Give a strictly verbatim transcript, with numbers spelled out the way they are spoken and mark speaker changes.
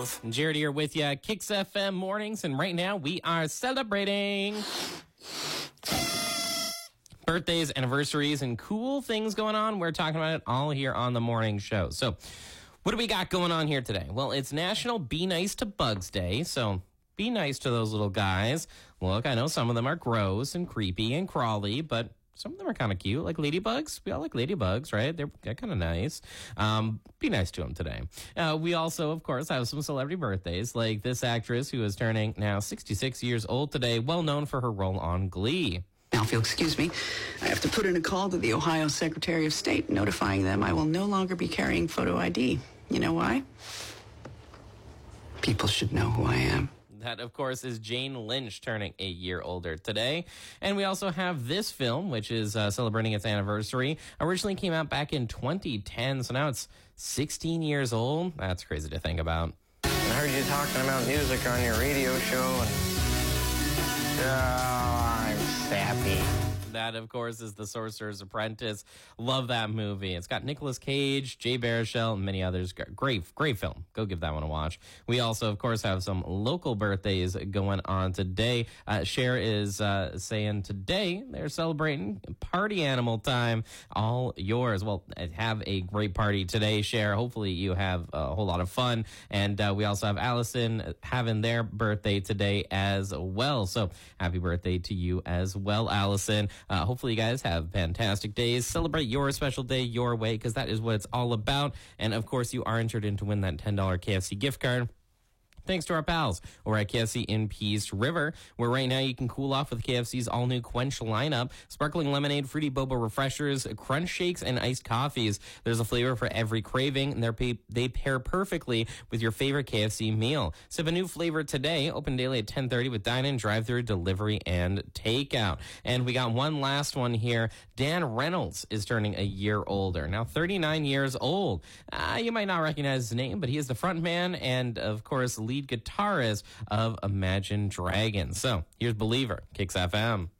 Speaker 1: Charles. Jared here with you, Kicks F M mornings, and right now we are celebrating birthdays, anniversaries, and cool things going on. We're talking about it all here on the morning show. So, what do we got going on here today? Well, it's National Be Nice to Bugs Day, so be nice to those little guys. Look, I know some of them are gross and creepy and crawly, but some of them are kind of cute, like ladybugs. We all like ladybugs, right? They're, they're kind of nice. Um, be nice to them today. Uh, we also, of course, have some celebrity birthdays, like this actress who is turning now sixty-six years old today, well known for her role on Glee.
Speaker 2: Now, if you'll excuse me, I have to put in a call to the Ohio Secretary of State notifying them I will no longer be carrying photo I D. You know why? People should know who I am.
Speaker 1: That, of course, is Jane Lynch turning a year older today. And we also have this film, which is uh, celebrating its anniversary. Originally came out back in twenty ten, so now it's sixteen years old. That's crazy to think about.
Speaker 3: I heard you talking about music on your radio show, and oh, I'm sappy.
Speaker 1: That, of course, is The Sorcerer's Apprentice. Love that movie. It's got Nicolas Cage, Jay Baruchel, and many others. Great, great film. Go give that one a watch. We also, of course, have some local birthdays going on today. Uh, Cher is uh, saying today they're celebrating party animal time. All yours. Well, have a great party today, Cher. Hopefully you have a whole lot of fun. And uh, we also have Allison having their birthday today as well. So happy birthday to you as well, Allison. Uh, hopefully you guys have fantastic days. Celebrate your special day your way, because that is what it's all about. And, of course, you are entered in to win that ten dollars K F C gift card. Thanks to our pals over at K F C in Peace River, where right now you can cool off with K F C's all-new Quench lineup. Sparkling lemonade, fruity boba refreshers, crunch shakes, and iced coffees. There's a flavor for every craving, and they're pay- they pair perfectly with your favorite K F C meal. Sip a new flavor today. Open daily at ten thirty with dine-in, drive-thru, delivery, and takeout. And we got one last one here. Dan Reynolds is turning a year older. Now thirty-nine years old. Uh, you might not recognize his name, but he is the front man and, of course, lead guitarist of Imagine Dragons. So here's Believer, Kicks F M.